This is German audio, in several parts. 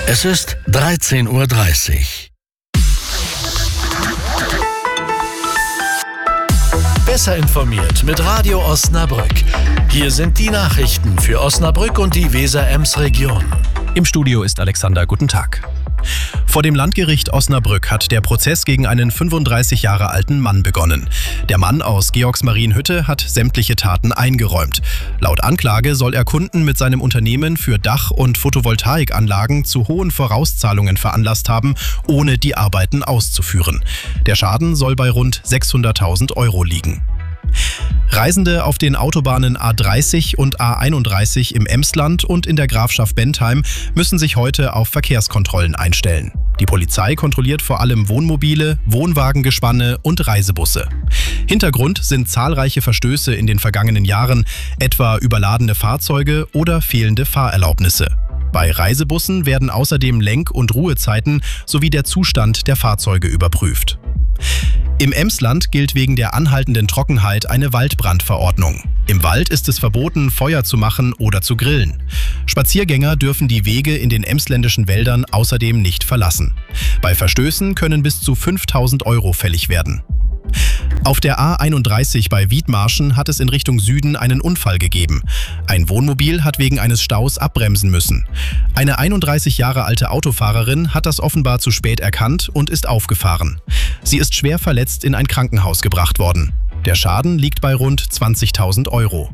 Es ist 13:30 Uhr. Besser informiert mit Radio Osnabrück. Hier sind die Nachrichten für Osnabrück und die Weser-Ems-Region. Im Studio ist Alexander. Guten Tag. Vor dem Landgericht Osnabrück hat der Prozess gegen einen 35 Jahre alten Mann begonnen. Der Mann aus Georgsmarienhütte hat sämtliche Taten eingeräumt. Laut Anklage soll er Kunden mit seinem Unternehmen für Dach- und Photovoltaikanlagen zu hohen Vorauszahlungen veranlasst haben, ohne die Arbeiten auszuführen. Der Schaden soll bei rund 600.000 Euro liegen. Reisende auf den Autobahnen A30 und A31 im Emsland und in der Grafschaft Bentheim müssen sich heute auf Verkehrskontrollen einstellen. Die Polizei kontrolliert vor allem Wohnmobile, Wohnwagengespanne und Reisebusse. Hintergrund sind zahlreiche Verstöße in den vergangenen Jahren, etwa überladene Fahrzeuge oder fehlende Fahrerlaubnisse. Bei Reisebussen werden außerdem Lenk- und Ruhezeiten sowie der Zustand der Fahrzeuge überprüft. Im Emsland gilt wegen der anhaltenden Trockenheit eine Waldbrandverordnung. Im Wald ist es verboten, Feuer zu machen oder zu grillen. Spaziergänger dürfen die Wege in den emsländischen Wäldern außerdem nicht verlassen. Bei Verstößen können bis zu 5.000 Euro fällig werden. Auf der A31 bei Wiedmarschen hat es in Richtung Süden einen Unfall gegeben. Ein Wohnmobil hat wegen eines Staus abbremsen müssen. Eine 31 Jahre alte Autofahrerin hat das offenbar zu spät erkannt und ist aufgefahren. Sie ist schwer verletzt in ein Krankenhaus gebracht worden. Der Schaden liegt bei rund 20.000 Euro.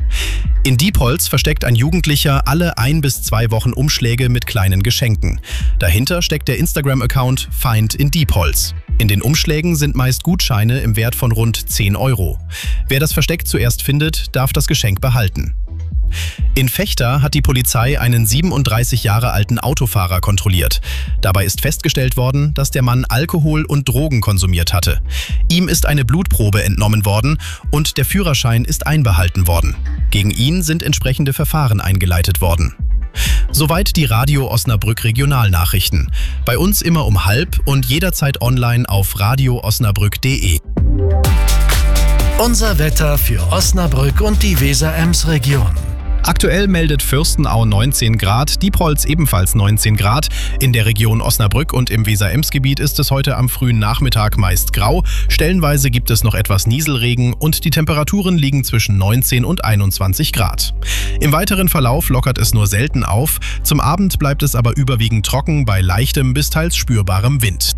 In Diepholz versteckt ein Jugendlicher alle 1 bis 2 Wochen Umschläge mit kleinen Geschenken. Dahinter steckt der Instagram-Account Feind in Diepholz. In den Umschlägen sind meist Gutscheine im Wert von rund 10 Euro. Wer das Versteck zuerst findet, darf das Geschenk behalten. In Vechta hat die Polizei einen 37 Jahre alten Autofahrer kontrolliert. Dabei ist festgestellt worden, dass der Mann Alkohol und Drogen konsumiert hatte. Ihm ist eine Blutprobe entnommen worden und der Führerschein ist einbehalten worden. Gegen ihn sind entsprechende Verfahren eingeleitet worden. Soweit die Radio Osnabrück Regionalnachrichten. Bei uns immer um 12:30 und jederzeit online auf radioosnabrück.de. Unser Wetter für Osnabrück und die Weser-Ems-Region. Aktuell meldet Fürstenau 19 Grad, Diepholz ebenfalls 19 Grad. In der Region Osnabrück und im Weser-Ems-Gebiet ist es heute am frühen Nachmittag meist grau. Stellenweise gibt es noch etwas Nieselregen und die Temperaturen liegen zwischen 19 und 21 Grad. Im weiteren Verlauf lockert es nur selten auf. Zum Abend bleibt es aber überwiegend trocken bei leichtem bis teils spürbarem Wind.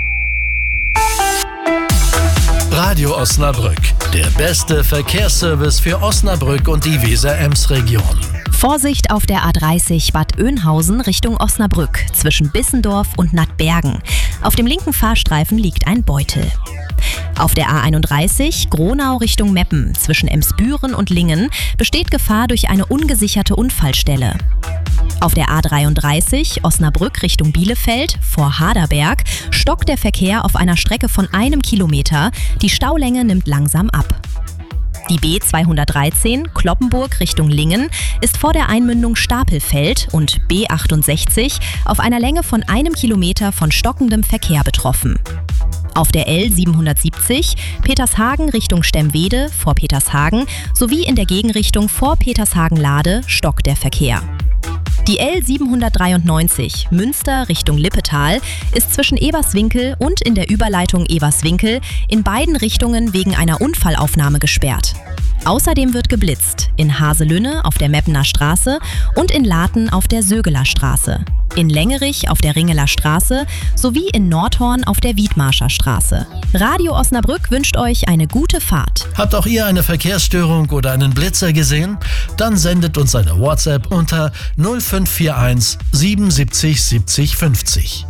Radio Osnabrück, der beste Verkehrsservice für Osnabrück und die Weser-Ems-Region. Vorsicht auf der A30 Bad Oeynhausen Richtung Osnabrück zwischen Bissendorf und Nattbergen. Auf dem linken Fahrstreifen liegt ein Beutel. Auf der A31 Gronau Richtung Meppen zwischen Emsbüren und Lingen besteht Gefahr durch eine ungesicherte Unfallstelle. Auf der A33 Osnabrück Richtung Bielefeld vor Haderberg stockt der Verkehr auf einer Strecke von 1 Kilometer. Die Staulänge nimmt langsam ab. Die B213 Cloppenburg Richtung Lingen ist vor der Einmündung Stapelfeld und B68 auf einer Länge von 1 Kilometer von stockendem Verkehr betroffen. Auf der L770 Petershagen Richtung Stemwede vor Petershagen sowie in der Gegenrichtung vor Petershagen-Lade stockt der Verkehr. Die L793 Münster Richtung Lippetal ist zwischen Eberswinkel und in der Überleitung Eberswinkel in beiden Richtungen wegen einer Unfallaufnahme gesperrt. Außerdem wird geblitzt in Haselünne auf der Meppener Straße und in Laten auf der Sögeler Straße, in Längerich auf der Ringeler Straße sowie in Nordhorn auf der Wiedmarscher Straße. Radio Osnabrück wünscht euch eine gute Fahrt. Habt auch ihr eine Verkehrsstörung oder einen Blitzer gesehen? Dann sendet uns eine WhatsApp unter 0541 77 70 50.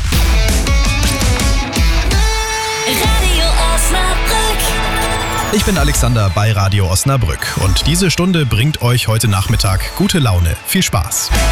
Radio Osnabrück. Ich bin Alexander bei Radio Osnabrück und diese Stunde bringt euch heute Nachmittag gute Laune. Viel Spaß!